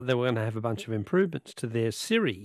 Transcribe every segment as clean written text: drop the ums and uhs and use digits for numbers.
they were going to have a bunch of improvements to their Siri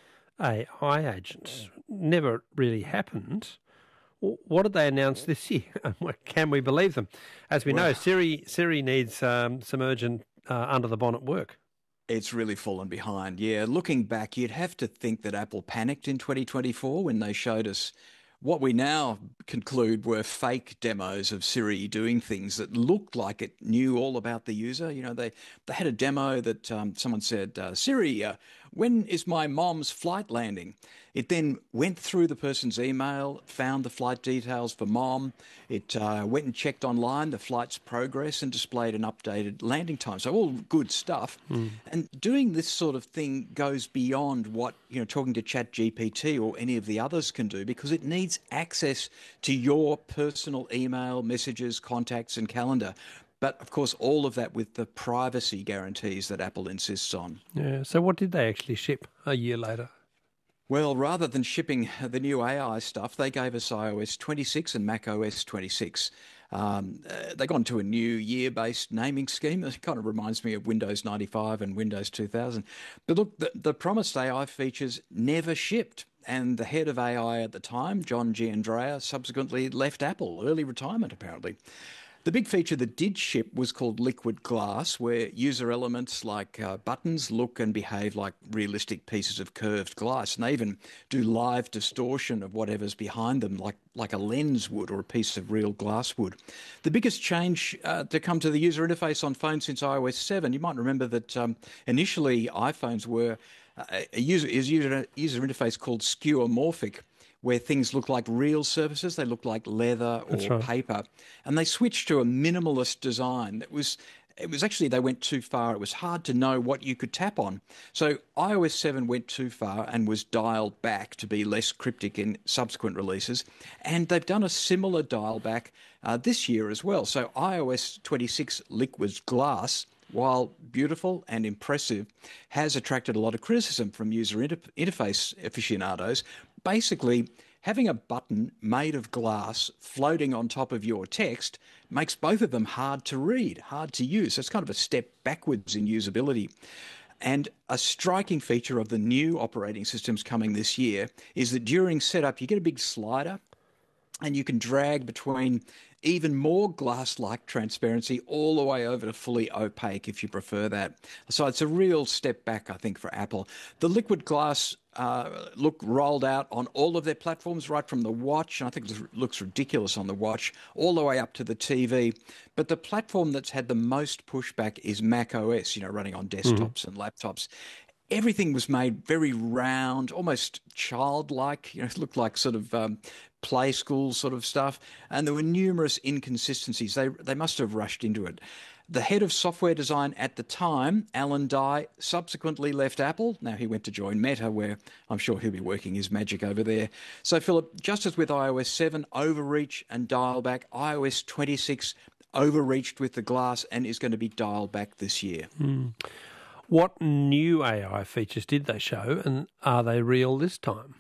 AI agents. Never really happened. What did they announce this year? Can we believe them? As we know, Siri needs some urgent under the bonnet work. It's really fallen behind. Yeah, looking back, you'd have to think that Apple panicked in 2024 when they showed us what we now conclude were fake demos of Siri doing things that looked like it knew all about the user. You know, they had a demo that someone said, Siri, when is my mom's flight landing? It then went through the person's email, found the flight details for mom. It went and checked online the flight's progress and displayed an updated landing time. So all good stuff. And doing this sort of thing goes beyond what, talking to ChatGPT or any of the others can do, because it needs access to your personal email, messages, contacts, and calendar. But, of course, all of that with the privacy guarantees that Apple insists on. Yeah. So what did they actually ship a year later? Well, rather than shipping the new AI stuff, they gave us iOS 26 and macOS 26. They gone to a new year-based naming scheme. It kind of reminds me of Windows 95 and Windows 2000. But look, the promised AI features never shipped. And the head of AI at the time, John Giandrea, subsequently left Apple, early retirement apparently. The big feature that did ship was called Liquid Glass, where user elements like buttons look and behave like realistic pieces of curved glass. And they even do live distortion of whatever's behind them, like a lens would or a piece of real glass would. The biggest change to come to the user interface on phones since iOS 7, you might remember that initially iPhones were a user interface called skeuomorphic, where things look like real surfaces, they look like leather or paper. And they switched to a minimalist design. It was actually, they went too far. It was hard to know what you could tap on. So iOS 7 went too far and was dialed back to be less cryptic in subsequent releases. And they've done a similar dial back this year as well. So iOS 26 Liquid Glass, while beautiful and impressive, has attracted a lot of criticism from user interface aficionados. Basically, having a button made of glass floating on top of your text makes both of them hard to read, hard to use. So it's kind of a step backwards in usability. And a striking feature of the new operating systems coming this year is that during setup, you get a big slider and you can drag between even more glass-like transparency all the way over to fully opaque if you prefer that. So it's a real step back, I think, for Apple. The Liquid Glass look rolled out on all of their platforms, right from the watch, and I think it looks ridiculous on the watch, all the way up to the TV. But the platform that's had the most pushback is macOS, running on desktops and laptops. Everything was made very round, almost childlike. It looked like sort of play school sort of stuff. And there were numerous inconsistencies. They must have rushed into it. The head of software design at the time, Alan Dye, subsequently left Apple. Now he went to join Meta, where I'm sure he'll be working his magic over there. So, Philip, just as with iOS 7, overreach and dial back, iOS 26 overreached with the glass and is going to be dialed back this year. What new AI features did they show, and are they real this time?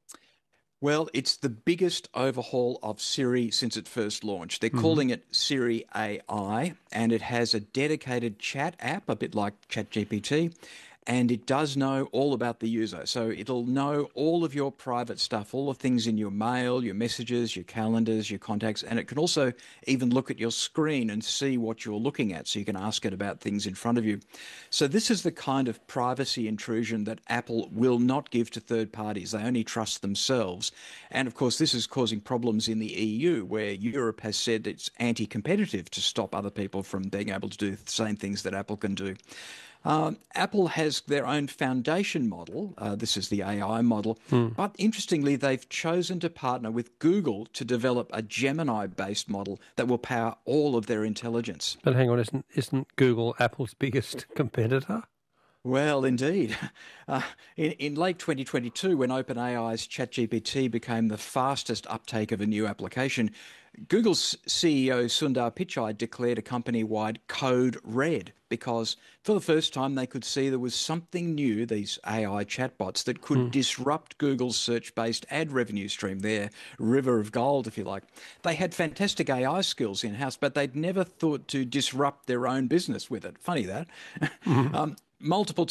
Well, it's the biggest overhaul of Siri since it first launched. They're calling it Siri AI, and it has a dedicated chat app, a bit like ChatGPT, and it does know all about the user. So it'll know all of your private stuff, all the things in your mail, your messages, your calendars, your contacts, and it can also even look at your screen and see what you're looking at, so you can ask it about things in front of you. So this is the kind of privacy intrusion that Apple will not give to third parties. They only trust themselves. And of course, this is causing problems in the EU, where Europe has said it's anti-competitive to stop other people from being able to do the same things that Apple can do. Apple has their own foundation model. This is the AI model. But interestingly, they've chosen to partner with Google to develop a Gemini-based model that will power all of their intelligence. But hang on, isn't Google Apple's biggest competitor? Well, indeed. In late 2022, when OpenAI's ChatGPT became the fastest uptake of a new application, Google's CEO Sundar Pichai declared a company-wide code red because for the first time they could see there was something new, these AI chatbots, that could disrupt Google's search-based ad revenue stream, their river of gold, if you like. They had fantastic AI skills in-house, but they'd never thought to disrupt their own business with it. Funny that. multiple